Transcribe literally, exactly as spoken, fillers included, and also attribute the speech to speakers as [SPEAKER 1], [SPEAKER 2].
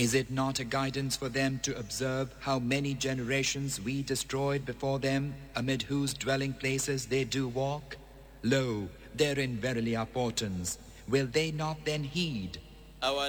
[SPEAKER 1] Is it not a guidance for them to observe how many generations we destroyed before them, amid whose dwelling places they do walk? Lo, therein verily are portents. Will they not then heed?